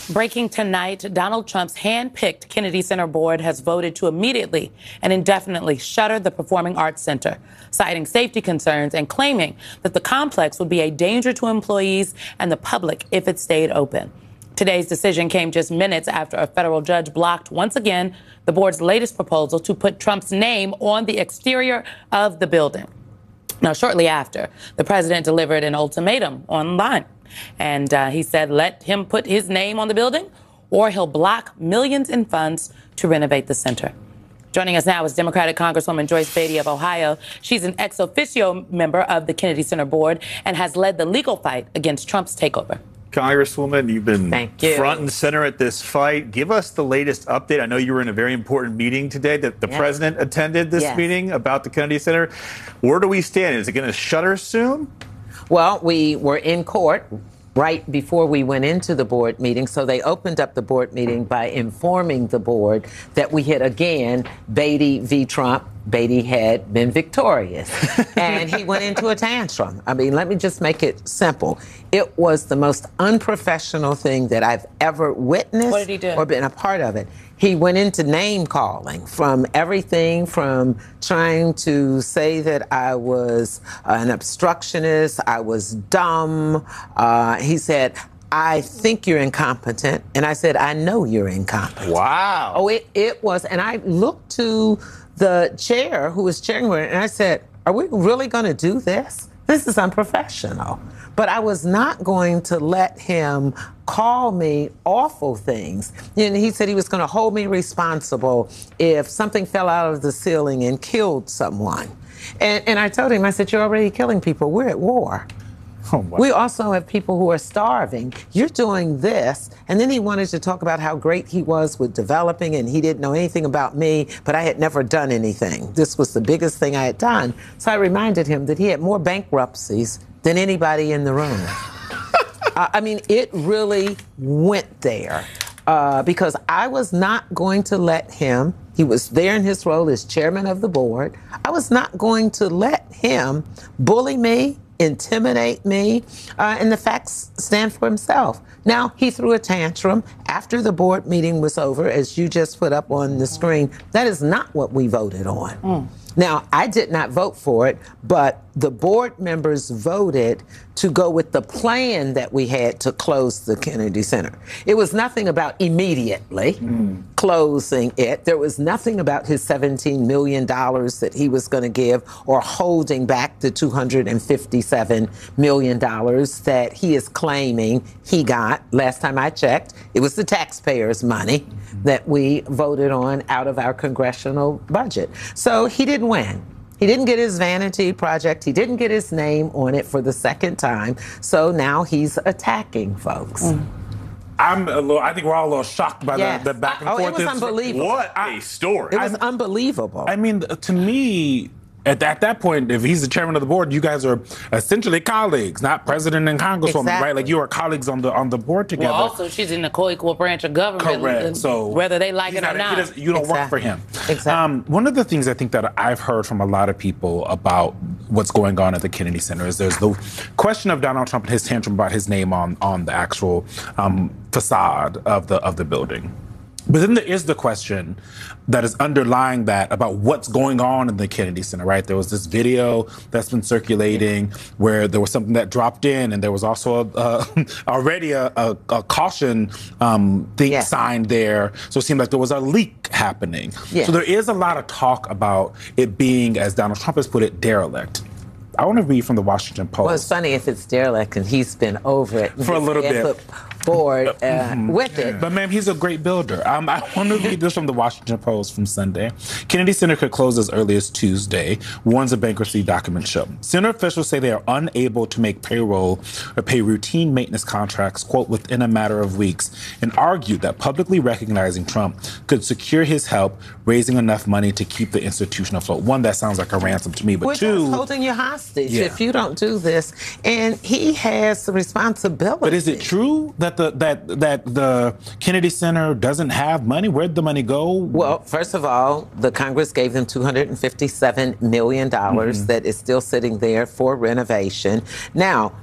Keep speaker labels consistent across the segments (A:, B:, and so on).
A: Breaking tonight, Donald Trump's hand-picked Kennedy Center board has voted to immediately and indefinitely shutter the Performing Arts Center, citing safety concerns and claiming that the complex would be a danger to employees and the public if it stayed open. Today's decision came just minutes after a federal judge blocked, once again, the board's latest proposal to put Trump's name on the exterior of the building. Now, shortly after, the president delivered an ultimatum online. And he said, let him put his name on the building or he'll block millions in funds to renovate the center. Joining us now is Democratic Congresswoman Joyce Beatty of Ohio. She's an ex officio member of the Kennedy Center board and has led the legal fight against Trump's takeover.
B: Congresswoman, you've been front and center at this fight. Give us the latest update. I know you were in a very important meeting today that the president attended this meeting about the Kennedy Center. Where do we stand? Is it going to shutter soon?
C: Well, we were in court right before we went into the board meeting. So they opened up the board meeting by informing the board that we had, again, Beatty v. Trump. Beatty had been victorious. And he went into a tantrum. I mean, let me just make it simple. It was the most unprofessional thing that I've ever witnessed.
A: What did he do?
C: Or been a part of it. He went into name calling, from everything from trying to say that I was an obstructionist, I was dumb. He said, I think you're incompetent. And I said, I know you're incompetent.
B: Wow.
C: Oh, it was. And I looked to the chair who was chairing it, and I said, are we really going to do this? This is unprofessional. But I was not going to let him call me awful things. And he said he was going to hold me responsible if something fell out of the ceiling and killed someone. And I told him, I said, you're already killing people. We're at war. Oh, wow. We also have people who are starving. You're doing this. And then he wanted to talk about how great he was with developing, and he didn't know anything about me, but I had never done anything. This was the biggest thing I had done. So I reminded him that he had more bankruptcies than anybody in the room. I mean, it really went there because I was not going to let him, he was there in his role as chairman of the board, I was not going to let him bully me, intimidate me, and the facts stand for himself. Now, he threw a tantrum after the board meeting was over, as you just put up on the screen. That is not what we voted on. Now, I did not vote for it, but the board members voted to go with the plan that we had to close the Kennedy Center. It was nothing about immediately closing it. There was nothing about his $17 million that he was going to give or holding back the $257 million that he is claiming he got. Last time I checked, it was the taxpayers' money that we voted on out of our congressional budget. So he didn't win. He didn't get his vanity project. He didn't get his name on it for the second time. So now he's attacking folks.
D: I think we're all a little shocked by the back and forth.
C: It was unbelievable.
B: What a story.
C: It was unbelievable.
D: I mean, to me, at that point, if he's the chairman of the board, you guys are essentially colleagues, not president and congresswoman, right? Like, you are colleagues on the board together.
A: Well, also, she's in the co-equal branch of government.
D: Correct. So
A: whether they like it or not.
D: You don't work for him.
C: Exactly.
D: One of the things I think that I've heard from a lot of people about what's going on at the Kennedy Center is there's the question of Donald Trump and his tantrum about his name on the actual facade of the building. But then there is the question that is underlying that about what's going on in the Kennedy Center, right? There was this video that's been circulating where there was something that dropped in, and there was also already a caution thing signed there. So it seemed like there was a leak happening. So there is a lot of talk about it being, as Donald Trump has put it, derelict. I want to read from the Washington Post.
C: Well, it's funny if it's derelict and he's been over it
D: for a little bit.
C: Board with it.
D: But, ma'am, he's a great builder. I want to read this from the Washington Post from Sunday. Kennedy Center could close as early as Tuesday, warns a bankruptcy document show. Center officials say they are unable to make payroll or pay routine maintenance contracts, quote, within a matter of weeks, and argued that publicly recognizing Trump could secure his help, raising enough money to keep the institution afloat. One, that sounds like a ransom to me, but two,
C: just holding you hostage if you don't do this. And he has the responsibility.
D: But is it true that the Kennedy Center doesn't have money? Where'd the money go?
C: Well, first of all, the Congress gave them $257 million that is still sitting there for renovation. Now,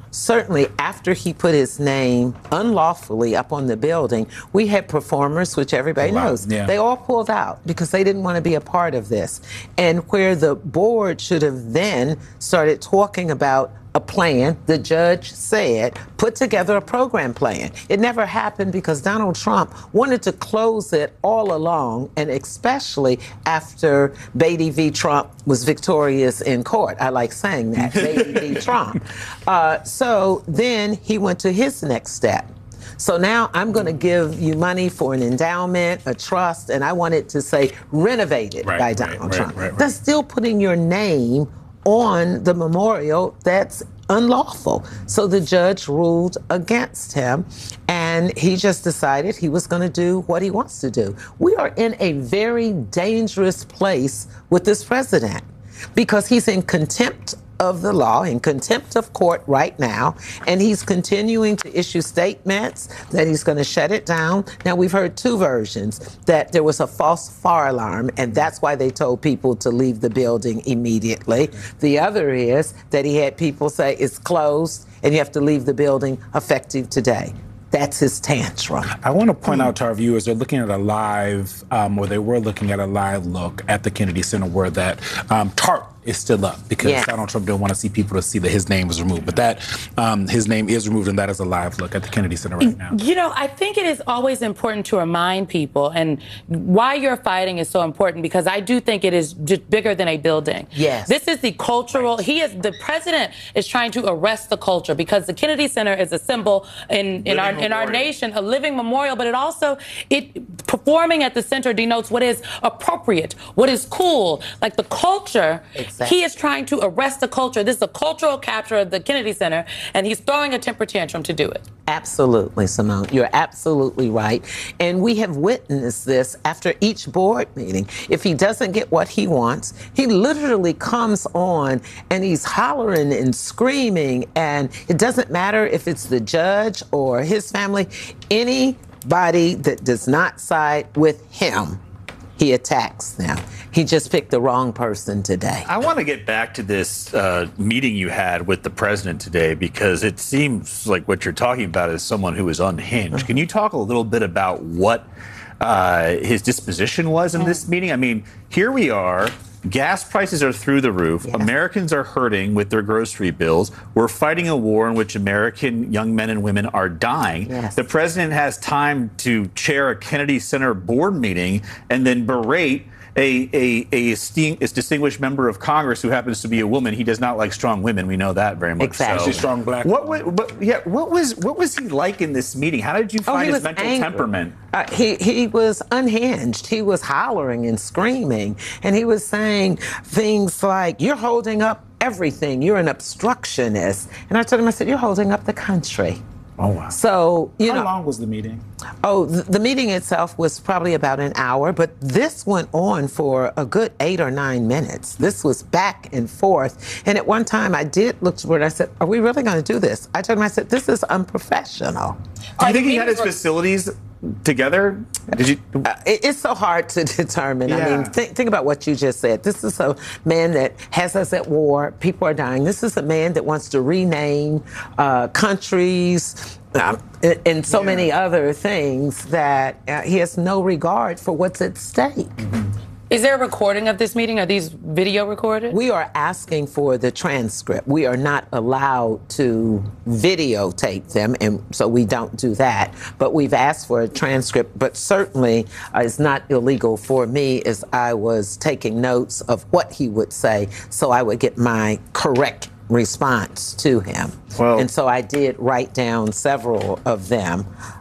C: certainly after he put his name unlawfully up on the building, we had performers, which everybody knows. Yeah. They all pulled out because they didn't want to be a part of this. And where the board should have then started talking about a plan, the judge said, put together a program plan. It never happened because Donald Trump wanted to close it all along, and especially after Beatty v. Trump was victorious in court. I like saying that, Beatty v. Trump. So then he went to his next step. So now I'm going to give you money for an endowment, a trust, and I want it to say renovated by Donald Trump. That's still putting your name on the memorial. That's unlawful. So the judge ruled against him, and he just decided he was going to do what he wants to do. We are in a very dangerous place with this president because he's in contempt of the law, in contempt of court right now, and he's continuing to issue statements that he's going to shut it down. Now, we've heard two versions, that there was a false fire alarm, and that's why they told people to leave the building immediately. The other is that he had people say it's closed and you have to leave the building effective today. That's his tantrum.
D: I want to point out to our viewers, they're looking at a live, or they were looking at a live look at the Kennedy Center where that tarp is still up because Donald Trump didn't want to see people to see that his name was removed. But that his name is removed, and that is a live look at the Kennedy Center right now.
A: You know, I think it is always important to remind people, and why you're fighting is so important, because I do think it is just bigger than a building.
C: Yes.
A: This is the cultural, the president is trying to arrest the culture, because the Kennedy Center is a symbol in our nation, a living memorial, but performing at the center denotes what is appropriate, what is cool, like the culture. Exactly. He is trying to arrest the culture. This is a cultural capture of the Kennedy Center, and he's throwing a temper tantrum to do it.
C: Absolutely, Simone. You're absolutely right. And we have witnessed this after each board meeting. If he doesn't get what he wants, he literally comes on and he's hollering and screaming. And it doesn't matter if it's the judge or his family, anybody that does not side with him, he attacks them. He just picked the wrong person today.
B: I want to get back to this meeting you had with the president today, because it seems like what you're talking about is someone who is unhinged. Can you talk a little bit about what his disposition was in this meeting? I mean, here we are. Gas prices are through the roof. Yes. Americans are hurting with their grocery bills. We're fighting a war in which American young men and women are dying. Yes. The president has time to chair a Kennedy Center board meeting and then berate a distinguished member of Congress who happens to be a woman. He does not like strong women. We know that very much.
C: Exactly.
B: So.
D: Strong black.
B: What was he like in this meeting? How did you find his mental temperament?
C: He was unhinged. He was hollering and screaming, and he was saying things like, "You're holding up everything. You're an obstructionist." And I told him, I said, "You're holding up the country."
D: Oh, wow.
C: So,
D: How long was the meeting?
C: Oh, the meeting itself was probably about an hour, but this went on for a good 8 or 9 minutes. This was back and forth. And at one time, I did look toward, I said, "Are we really going to do this?" I told him, I said, "This is unprofessional."
B: Do you think he had his facilities together? Did you?
C: It's so hard to determine. Yeah. I mean, think about what you just said. This is a man that has us at war. People are dying. This is a man that wants to rename countries and so many other things that he has no regard for what's at stake.
A: Mm-hmm. Is there a recording of this meeting? Are these video recorded?
C: We are asking for the transcript. We are not allowed to videotape them, and so we don't do that. But we've asked for a transcript, but certainly it's not illegal for me, as I was taking notes of what he would say, so I would get my correct response to him. Well, and so I did write down several of them.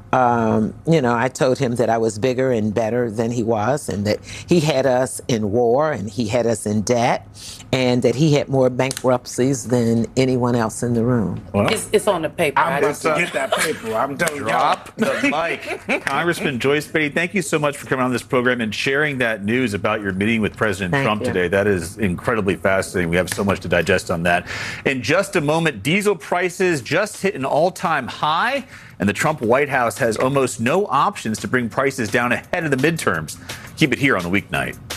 C: I told him that I was bigger and better than he was, and that he had us in war and he had us in debt, and that he had more bankruptcies than anyone else in the room.
A: Well, it's on the paper.
D: I'm about to get that paper. I'm telling you.
B: Drop the mic. Congressman Joyce Beatty, thank you so much for coming on this program and sharing that news about your meeting with President Trump today. That is incredibly fascinating. We have so much to digest on that. In just a moment, diesel prices just hit an all-time high, and the Trump White House has almost no options to bring prices down ahead of the midterms. Keep it here on The Weeknight.